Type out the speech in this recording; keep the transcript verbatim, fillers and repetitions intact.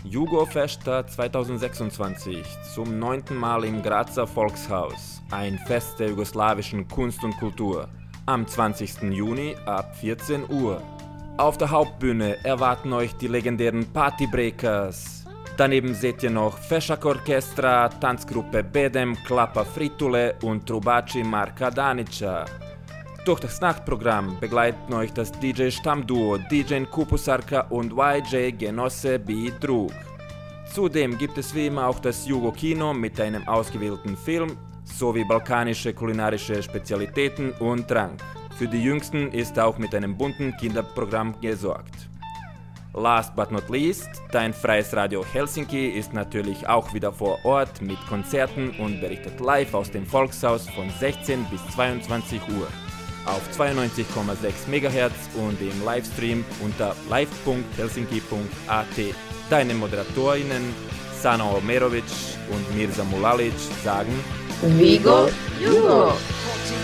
Jugo-Festa zweitausendsechsundzwanzig, zum neunten Mal im Grazer Volkshaus, ein Fest der jugoslawischen Kunst und Kultur, am zwanzigsten Juni ab vierzehn Uhr. Auf der Hauptbühne erwarten euch die legendären Partybreakers. Daneben seht ihr noch Fešak Orkestra, Tanzgruppe Bedem, Klapa Fritule und Trubači Marka Danića. Durch das Nachtprogramm begleiten euch das D J-Stammduo D J Kupusarka und Y J Genosse B. Drug. Zudem gibt es wie immer auch das Jugo-Kino mit einem ausgewählten Film sowie balkanische kulinarische Spezialitäten und Trank. Für die Jüngsten ist auch mit einem bunten Kinderprogramm gesorgt. Last but not least, dein freies Radio Helsinki ist natürlich auch wieder vor Ort mit Konzerten und berichtet live aus dem Volkshaus von sechzehn bis zweiundzwanzig Uhr. Auf zweiundneunzig Komma sechs Megahertz und im Livestream unter live punkt helsinki punkt a t. Deine Moderatorinnen Sana Omerovic und Mirza Mulalic sagen Vigo Jugo!